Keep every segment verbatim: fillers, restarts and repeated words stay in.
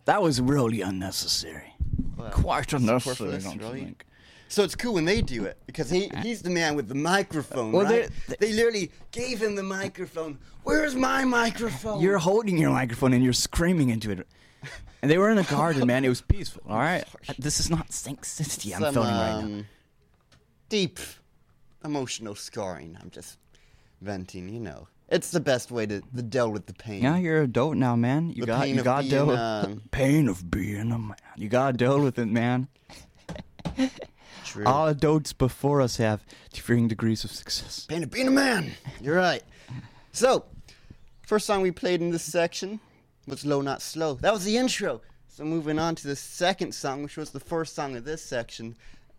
That was really unnecessary. Well, Quite unnecessary, superfluous, don't you really. think? So it's cool when they do it because he he's the man with the microphone, Well, right? they- They literally gave him the microphone. Where's my microphone? You're holding your microphone and you're screaming into it. And they were in a garden, man. It was peaceful. All right, this is not Sink City. I'm Some, filming right now. um, deep emotional scarring. I'm just venting, you know. It's the best way to, to deal with the pain. Yeah, you're an adult now, man. You The got pain you of got to deal being, with um, pain of being a man. You got to deal with it, man. True. All adults before us have differing degrees of success. Pain of being a man. You're right. So, first song we played in this section was Low Not Slow. That was the intro. So moving on to the second song, which was the first song of this section.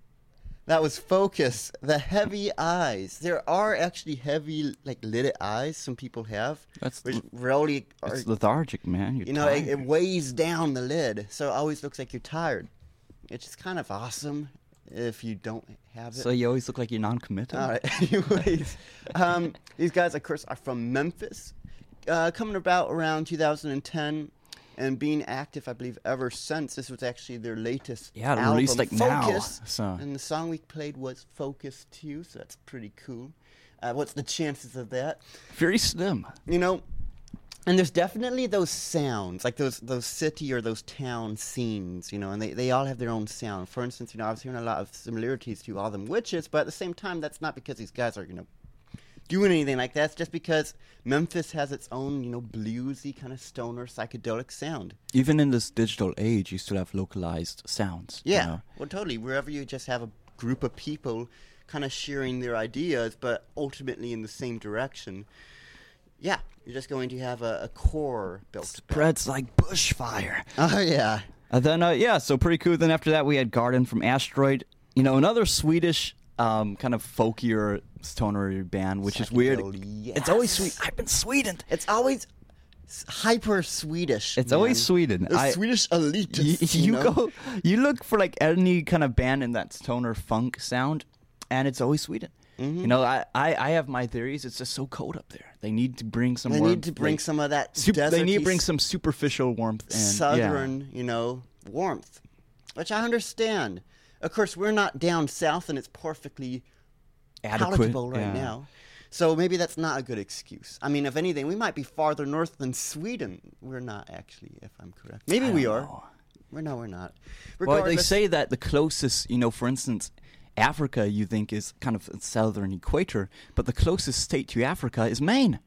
That was Focus, the heavy eyes. There are actually heavy, like, lidded eyes some people have. That's which l- really are, It's lethargic, man. You're you know, it, tired. it weighs down the lid. So it always looks like you're tired. It's just kind of awesome if you don't have it. So you always look like you're non-committal. All right. Anyways, um, these guys, of course, are from Memphis, uh, coming about around two thousand ten, and being active, I believe, ever since. This was actually their latest Yeah, it album, released, like, now, Focus. so- And the song we played was Focus two, so that's pretty cool. Uh, what's the chances of that? Very slim. You know, and there's definitely those sounds, like those those city or those town scenes, you know, and they, they all have their own sound. For instance, you know, I was hearing a lot of similarities to All Them Witches, but at the same time, that's not because these guys are, you know, doing anything like that. It's just because Memphis has its own, you know, bluesy kind of stoner psychedelic sound. Even in this digital age, you still have localized sounds. you Yeah, know? well, totally. Wherever you just have a group of people kind of sharing their ideas, but ultimately in the same direction. Yeah, you're just going to have a, a core built. Spreads like bushfire. Oh, yeah. And then, uh, yeah, so pretty cool. Then after that, we had Garden from Asteroid. You know, another Swedish um, kind of folkier stoner band, which is weird. Psychedelic, It's always yes. sweet. I've been Sweden. It's always s- hyper Swedish. It's man. always Sweden. The I- Swedish elite. You, you know? go, you look for like any kind of band in that stoner funk sound, and it's always Sweden. Mm-hmm. You know, I, I, I have my theories. It's just so cold up there. They need to bring some. They warmth, need to bring like, some of that sup- They need to deserty bring some superficial warmth and southern, Yeah. you know, warmth, which I understand. Of course, we're not down south, and it's perfectly Adequate, palatable right yeah. now. So maybe that's not a good excuse. I mean, if anything, we might be farther north than Sweden. We're not actually, if I'm correct. Maybe I we don't are. know. We're no, we're not. Well, they Regardless- say that the closest, you know, for instance, Africa, you think is kind of the southern equator, but the closest state to Africa is Maine.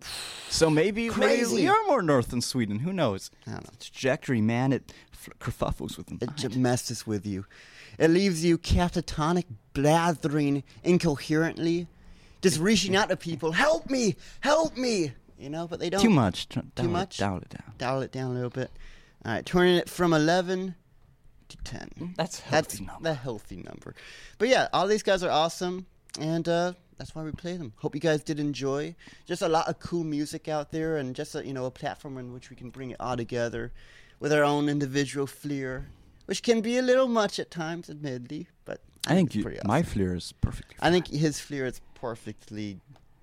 So maybe, maybe Crazy. we are more north than Sweden. Who knows? I don't know. It's trajectory, man. It f- kerfuffles with them. It just messes with you. It leaves you catatonic, blathering incoherently, just reaching out to people, help me, help me, you know, but they don't. Too much. Tr- dial it- much? Dial it down. Dial it down a little bit. All right, turning it from eleven to ten. That's a That's healthy number. the healthy number. But yeah, all these guys are awesome, and uh, that's why we play them. Hope you guys did enjoy. Just a lot of cool music out there, and just a, you know, a platform in which we can bring it all together with our own individual flair, which can be a little much at times, admittedly, but I think it's you, pretty my awesome. flair is perfectly I think his flair is perfectly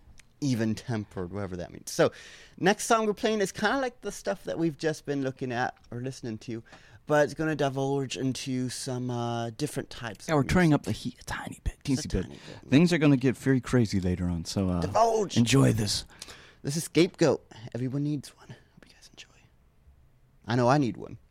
even tempered, whatever that means. So, next song we're playing is kind of like the stuff that we've just been looking at or listening to, but it's going to divulge into some uh, different types. Yeah, of we're turning music. up the heat a tiny bit, Just teensy a bit. tiny bit. Things are going to get very crazy later on, so uh, Divulge. enjoy this. This is Scapegoat. Everyone needs one. Hope you guys enjoy. I know I need one.